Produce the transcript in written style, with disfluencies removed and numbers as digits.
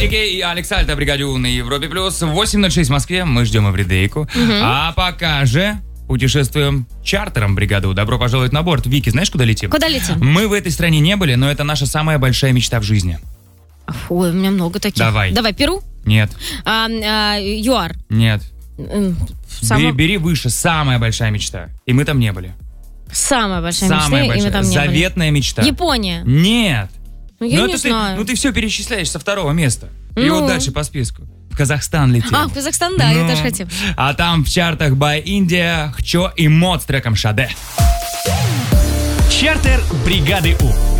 Энрике и Алекс Альта, бригаде У на Европе+. 8:06 в Москве, мы ждем Эвридейку. А пока же путешествуем чартером бригаду У. Добро пожаловать на борт. Вики, знаешь, куда летим? Куда летим? Мы в этой стране не были, но это наша самая большая мечта в жизни. Ой, у меня много таких. Давай. Перу? Нет. ЮАР? Нет. Бери выше, самая большая мечта. И мы там не были. Самая большая Самая мечта, и мы там не были. Заветная мечта. Япония? Нет. Я не знаю. Ты все перечисляешь со второго места. И вот дальше по списку. В Казахстан летим. В Казахстан, да, я тоже хотим. А там в чартах by India, Хчо и Мод с треком Шаде. Чартер бригады У.